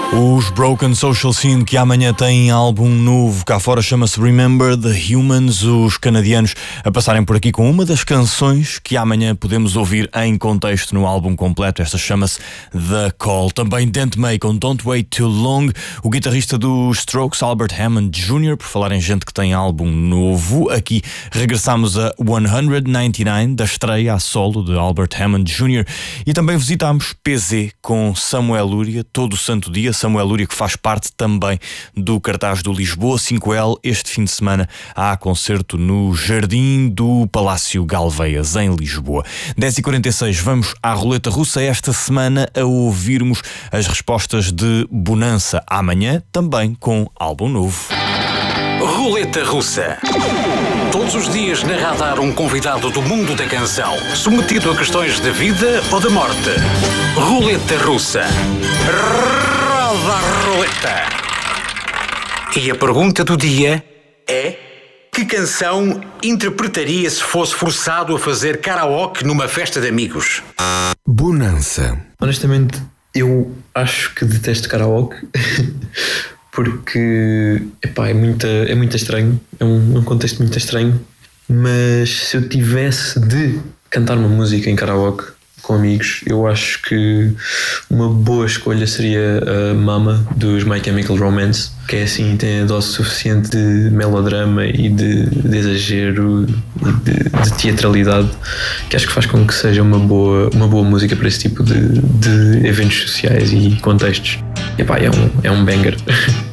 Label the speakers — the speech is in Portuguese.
Speaker 1: Os Broken Social Scene, que amanhã têm álbum novo, cá fora chama-se Remember the Humans, os canadianos a passarem por aqui com uma das canções que amanhã podemos ouvir em contexto no álbum completo. Esta chama-se The Call. Também Dent May com Don't Wait Too Long, o guitarrista dos Strokes, Albert Hammond Jr., por falar em gente que tem álbum novo. Aqui regressamos a 199, da estreia a solo de Albert Hammond Jr. E também visitámos PZ com Samuel Lúria, todo o santo dia. Samuel Lúria, que faz parte também do cartaz do Lisboa 5L. Este fim de semana há concerto no Jardim do Palácio Galveias, em Lisboa. 10h46, vamos à roleta russa esta semana a ouvirmos as respostas de Bonança. Amanhã também com álbum novo.
Speaker 2: Roleta Russa. Todos os dias na Radar um convidado do mundo da canção, submetido a questões de vida ou de morte. Roleta Russa. Roda a roleta. E a pergunta do dia é: que canção interpretaria se fosse forçado a fazer karaoke numa festa de amigos?
Speaker 3: Bonança.
Speaker 4: Honestamente, eu acho que detesto karaoke. Porque epá, é muito estranho, é um contexto muito estranho. Mas se eu tivesse de cantar uma música em karaoke com amigos, eu acho que uma boa escolha seria a Mama dos My Chemical Romance, que é assim, tem a dose suficiente de melodrama e de exagero e de teatralidade, que acho que faz com que seja uma boa música para esse tipo de eventos sociais e contextos. E epá, é um banger.